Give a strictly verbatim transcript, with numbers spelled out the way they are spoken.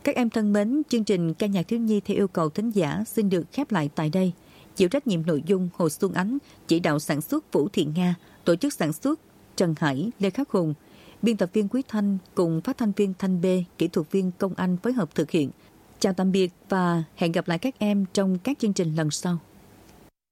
Các em thân mến, chương trình ca nhạc thiếu nhi theo yêu cầu thính giả xin được khép lại tại đây. Chịu trách nhiệm nội dung Hồ Xuân Ánh, chỉ đạo sản xuất Vũ Thị Nga, tổ chức sản xuất Trần Hải, Lê Khắc Hùng, biên tập viên Quý Thanh cùng phát thanh viên Thanh B, kỹ thuật viên Công Anh phối hợp thực hiện. Chào tạm biệt và hẹn gặp lại các em trong các chương trình lần sau.